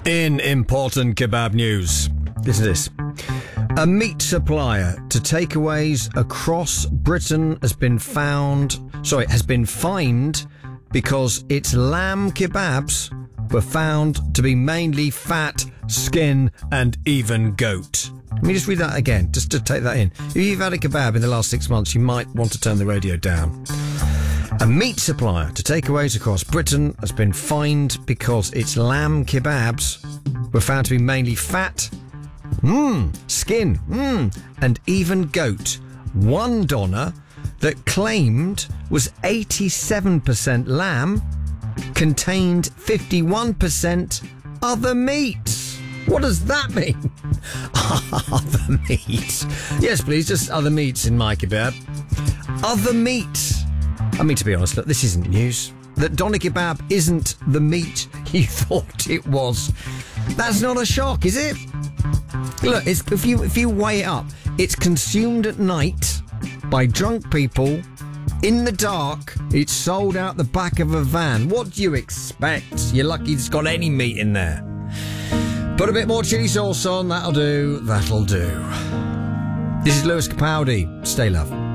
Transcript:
In important kebab news, listen to this. A meat supplier to takeaways across Britain has been fined because its lamb kebabs were found to be mainly fat, skin and even goat. Let me just read that again, just to take that in. If you've had a kebab in the last 6 months, you might want to turn the radio down. A meat supplier to takeaways across Britain has been fined because its lamb kebabs were found to be mainly fat, skin, and even goat. One doner that claimed was 87% lamb contained 51% other meat. What does that mean? Other meat. Yes, please, just other meats in my kebab. Other meat. I mean, to be honest, look, this isn't news. That doner kebab isn't the meat you thought it was. That's not a shock, is it? Look, if you weigh it up, it's consumed at night by drunk people in the dark. It's sold out the back of a van. What do you expect? You're lucky it's got any meat in there. Put a bit more chili sauce on, that'll do. This is Lewis Capaldi. Stay love.